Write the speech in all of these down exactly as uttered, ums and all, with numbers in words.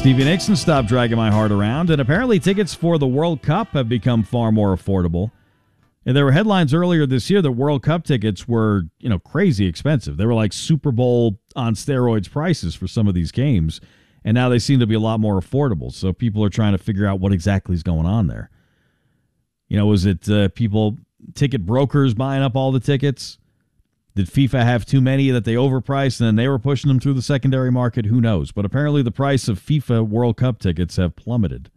Stevie Nixon stopped dragging my heart around, and apparently tickets for the World Cup have become far more affordable. And there were headlines earlier this year that World Cup tickets were, you know, crazy expensive. They were like Super Bowl on steroids prices for some of these games, and now they seem to be a lot more affordable. So people are trying to figure out what exactly is going on there. You know, was it uh, people, ticket brokers buying up all the tickets? Did FIFA have too many that they overpriced and then they were pushing them through the secondary market? Who knows? But apparently the price of FIFA World Cup tickets have plummeted.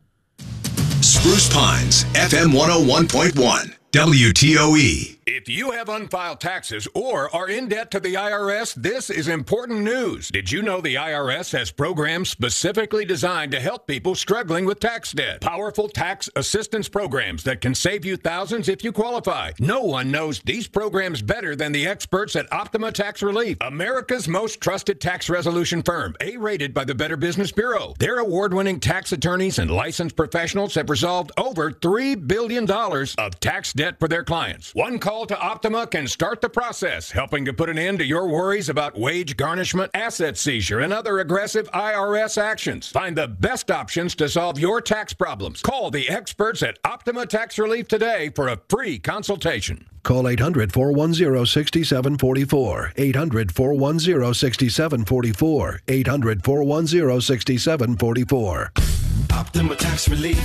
Spruce Pines, F M one oh one point one, W T O E. If you have unfiled taxes or are in debt to the I R S, this is important news. Did you know the I R S has programs specifically designed to help people struggling with tax debt? Powerful tax assistance programs that can save you thousands if you qualify. No one knows these programs better than the experts at Optima Tax Relief, America's most trusted tax resolution firm, A-rated by the Better Business Bureau. Their award-winning tax attorneys and licensed professionals have resolved over three billion dollars of tax debt for their clients. One call to Optima can start the process, helping to put an end to your worries about wage garnishment, asset seizure, and other aggressive I R S actions. Find the best options to solve your tax problems. Call the experts at Optima Tax Relief today for a free consultation. Call eight hundred, four one zero, six seven four four. eight hundred, four one zero, six seven four four. eight hundred, four one zero, six seven four four. Optima Tax Relief.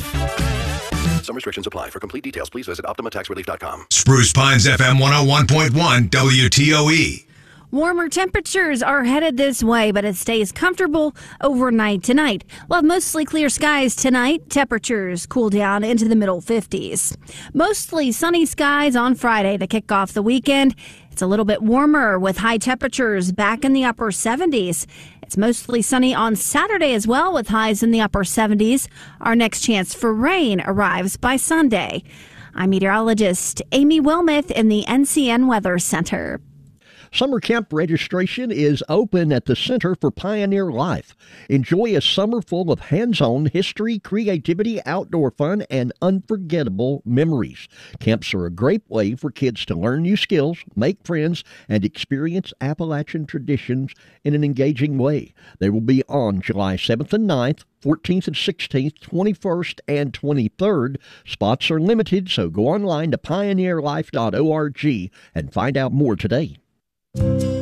Some restrictions apply. For complete details, please visit optima tax relief dot com. Spruce Pines, F M one oh one point one, W T O E. Warmer temperatures are headed this way, but it stays comfortable overnight tonight. We'll have mostly clear skies tonight. Temperatures cool down into the middle fifties. Mostly sunny skies on Friday to kick off the weekend. It's a little bit warmer with high temperatures back in the upper seventies. It's mostly sunny on Saturday as well with highs in the upper seventies. Our next chance for rain arrives by Sunday. I'm meteorologist Amy Wilmoth in the N C N Weather Center. Summer camp registration is open at the Center for Pioneer Life. Enjoy a summer full of hands-on history, creativity, outdoor fun, and unforgettable memories. Camps are a great way for kids to learn new skills, make friends, and experience Appalachian traditions in an engaging way. They will be on July seventh and ninth, fourteenth and sixteenth, twenty-first and twenty-third. Spots are limited, so go online to pioneer life dot org and find out more today.